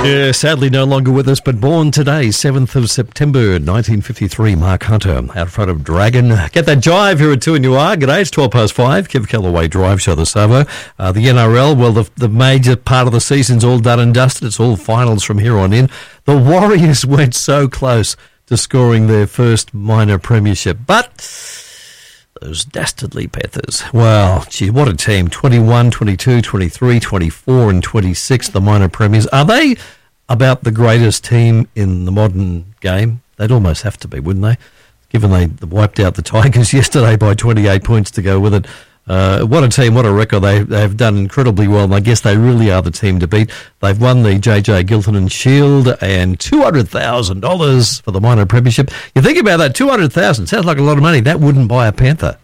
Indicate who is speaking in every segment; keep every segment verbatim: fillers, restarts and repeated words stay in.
Speaker 1: Yeah, sadly no longer with us, but born today, seventh of September, nineteen fifty-three, Mark Hunter, out front of Dragon. Get that jive here at two and you are. G'day, it's twelve past five, Kev Callaway Drive Show, the Savo. Uh, the N R L, well, the, the major part of the season's all done and dusted. It's all finals from here on in. The Warriors went so close to scoring their first minor premiership, but those dastardly Panthers. Wow, gee, what a team. twenty-one, twenty-two, twenty-three, twenty-four and twenty-six, the minor premiers. Are they about the greatest team in the modern game? They'd almost have to be, wouldn't they? Given they wiped out the Tigers yesterday by twenty-eight points to go with it. Uh, what a team, what a record. They, they've done incredibly well, and I guess they really are the team to beat. They've won the J J Giltinan and Shield and two hundred thousand dollars for the minor premiership. You think about that, two hundred thousand dollars, sounds like a lot of money. That wouldn't buy a Panther.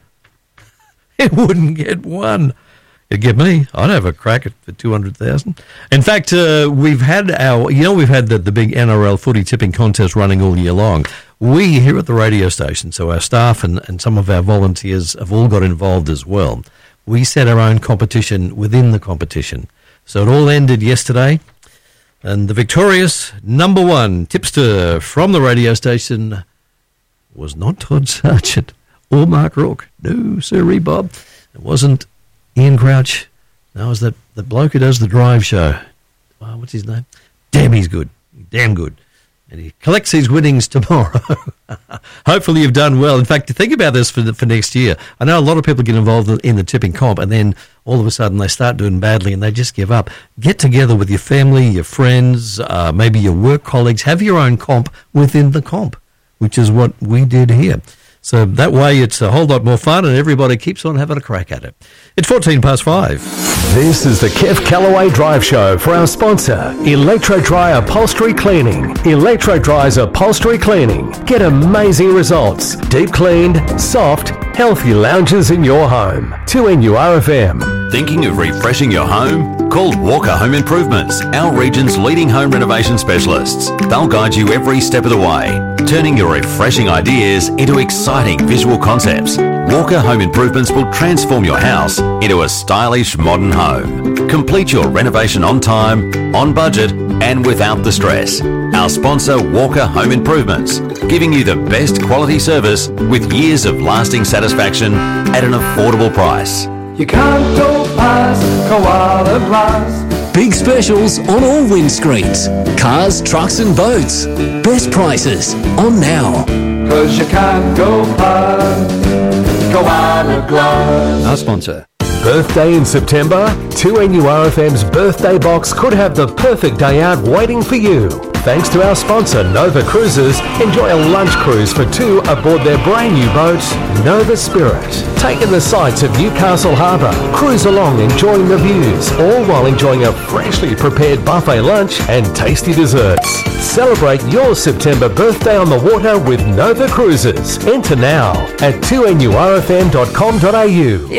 Speaker 1: It wouldn't get one. It'd get me. I'd have a crack at for two hundred thousand dollars. In fact, uh, we've had our, you know, we've had the, the big N R L footy tipping contest running all year long. We here at the radio station, so our staff and, and some of our volunteers have all got involved as well. We set our own competition within the competition. So it all ended yesterday, and the victorious number one tipster from the radio station was not Todd Sargent or Mark Rourke. No, sirree, Bob. It wasn't Ian Crouch. No, it was that the bloke who does the drive show. Oh, what's his name? Damn, he's good. Damn good. And he collects his winnings tomorrow. Hopefully you've done well. In fact, think about this for the, for next year. I know a lot of people get involved in the tipping comp, and then all of a sudden they start doing badly and they just give up. Get together with your family, your friends, uh, maybe your work colleagues. Have your own comp within the comp, which is what we did here. So that way it's a whole lot more fun and everybody keeps on having a crack at it. It's fourteen past five.
Speaker 2: This is the Kev Callaway Drive Show for our sponsor, Electro Dry Upholstery Cleaning. Electro Dry's Upholstery Cleaning. Get amazing results. Deep cleaned, soft, healthy lounges in your home. two N U R F M.
Speaker 3: Thinking of refreshing your home? Call Walker Home Improvements, our region's leading home renovation specialists. They'll guide you every step of the way, turning your refreshing ideas into exciting visual concepts. Walker Home Improvements will transform your house into a stylish modern home. Complete your renovation on time, on budget, and without the stress. Our sponsor, Walker Home Improvements, giving you the best quality service with years of lasting satisfaction at an affordable price.
Speaker 4: You can't go past Koala Glass.
Speaker 5: Big specials on all windscreens. Cars, trucks and boats. Best prices on now.
Speaker 4: Cause you can't go past Koala Glass.
Speaker 1: Our sponsor.
Speaker 2: Birthday in September? two N U R F M's birthday box could have the perfect day out waiting for you. Thanks to our sponsor, Nova Cruises, enjoy a lunch cruise for two aboard their brand new boat, Nova Spirit. Take in the sights of Newcastle Harbour, cruise along enjoying the views, all while enjoying a freshly prepared buffet lunch and tasty desserts. Celebrate your September birthday on the water with Nova Cruises. Enter now at two N U R F M dot com dot A U.